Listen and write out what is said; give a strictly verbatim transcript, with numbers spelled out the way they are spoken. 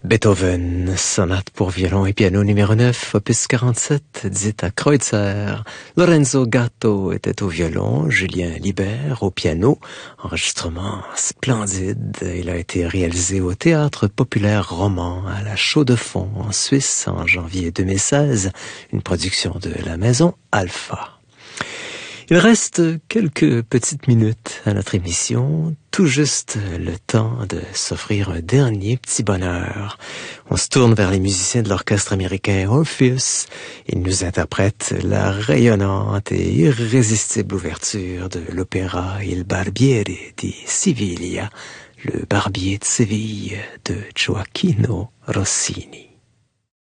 Beethoven, sonate pour violon et piano numéro neuf, opus quarante-sept, Zita Kreutzer. Lorenzo Gatto était au violon, Julien Libert au piano. Enregistrement splendide. Il a été réalisé au Théâtre Populaire Roman à la Chaux-de-Fonds en Suisse en janvier deux mille seize, une production de la maison Alpha. Il reste quelques petites minutes à notre émission, tout juste le temps de s'offrir un dernier petit bonheur. On se tourne vers les musiciens de l'orchestre américain Orpheus. Ils nous interprètent la rayonnante et irrésistible ouverture de l'opéra Il Barbiere di Siviglia, le barbier de Séville de Gioacchino Rossini.